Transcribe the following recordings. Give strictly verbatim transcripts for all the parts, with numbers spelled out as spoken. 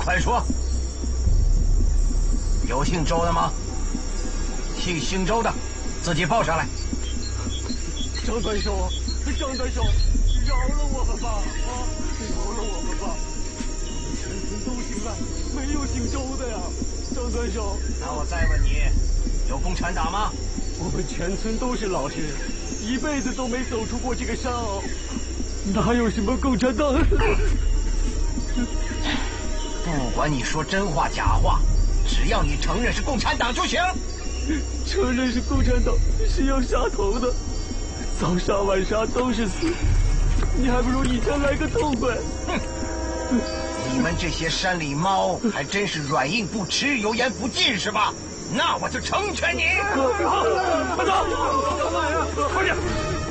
快说，有姓周的吗？姓姓周的，自己报上来。 张三兄，张三兄，饶了我们吧！啊，饶了我们吧！全村都姓赖，没有姓周的呀！张三兄， 那我再问你，有共产党吗？ 我们全村都是老实人，一辈子都没走出过这个山坳，哪有什么共产党？ 不管你说真话假话，只要你承认是共产党就行。 承认是共产党是要杀头的，早杀晚杀都是死，你还不如以前来个痛快。 哼！你们这些山里猫还真是软硬不吃，油盐不进是吧？那我就成全你。 快走，快点！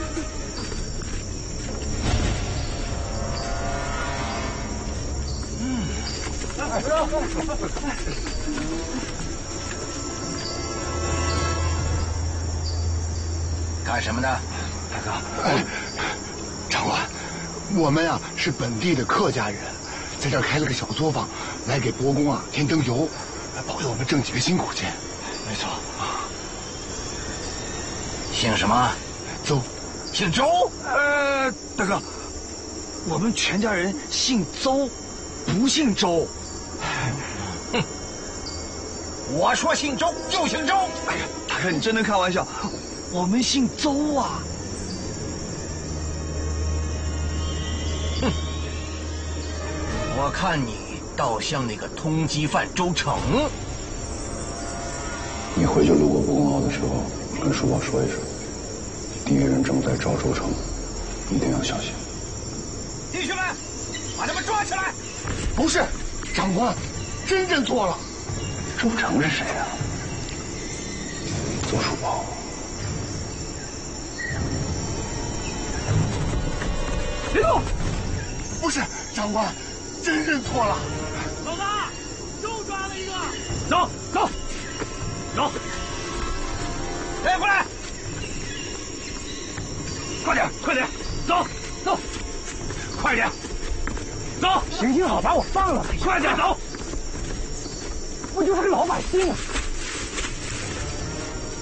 干什么的？ 大哥，哎，长官，我们呀、啊、是本地的客家人，在这儿开了个小作坊，来给伯公啊添灯油，保佑我们挣几个辛苦钱。 没错啊。 姓什么？ 周。 姓周？ 呃，大哥，我们全家人姓邹，不姓周。 哼！我说姓周就姓周。 哎呀，大哥，你真的开玩笑？我们姓邹啊！ 哼！我看你倒像那个通缉犯周成。 你回去路过伯公坳的时候，跟叔宝说一声，敌人正在找周成，一定要小心。 弟兄们，把他们抓起来！ 不是，长官，真认错了。 周成是谁啊？邹叔宝。 别动！ 不是，长官，真认错了。 老大，又抓了一个。走走走！ 哎，过来！ 快点，快点，走走，快点，走！行行好，把我放了，快点走！我就是个老百姓啊。